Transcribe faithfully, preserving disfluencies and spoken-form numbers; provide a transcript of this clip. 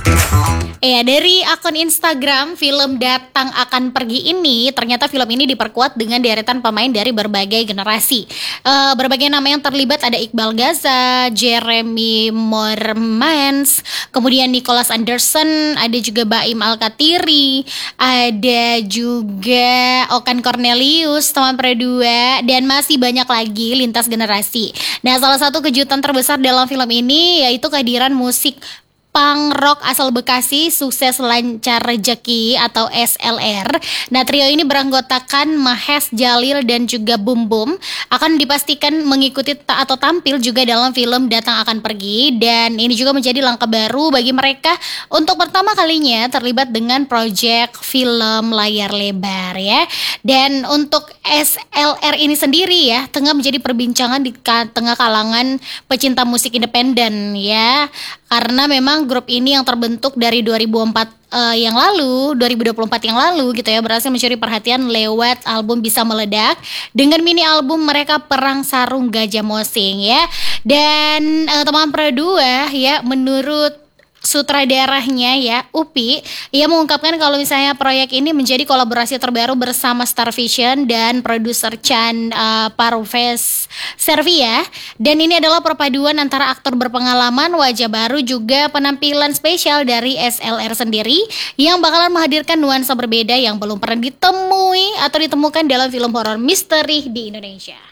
Ya, dari akun Instagram film Datang Akan Pergi ini, ternyata film ini diperkuat dengan deretan pemain dari berbagai generasi. Eh, berbagai nama yang terlibat ada Iqbal Gaza, Jeremy Mormans, kemudian Nicholas Anderson, ada juga Baim Alkatiri, ada juga Okan Cornelius, teman Predua, dan masih banyak lagi lintas generasi. Nah, salah satu kejutan terbesar dalam film ini yaitu kehadiran musik punk rock asal Bekasi Sukses Lancar Rejeki atau S L R. Nah, trio ini beranggotakan Mahes, Jalil, dan juga Bum Bum akan dipastikan mengikuti ta- atau tampil juga dalam film Datang Akan Pergi, dan ini juga menjadi langkah baru bagi mereka untuk pertama kalinya terlibat dengan proyek film layar lebar ya. Dan untuk S L R ini sendiri ya tengah menjadi perbincangan di ka- tengah kalangan pecinta musik independen ya. Karena memang grup ini yang terbentuk dari dua ribu empat eh, yang lalu, dua ribu dua puluh empat yang lalu gitu ya, berhasil mencuri perhatian lewat album Bisa Meledak dengan mini album mereka Perang Sarung Gajah Mosing ya. Dan eh, teman Produa ya, menurut sutradaranya ya Upi, ia mengungkapkan kalau misalnya proyek ini menjadi kolaborasi terbaru bersama Star Vision dan produser Chan uh, Parves Servia, dan ini adalah perpaduan antara aktor berpengalaman, wajah baru, juga penampilan spesial dari S L R sendiri yang bakalan menghadirkan nuansa berbeda yang belum pernah ditemui atau ditemukan dalam film horor misteri di Indonesia.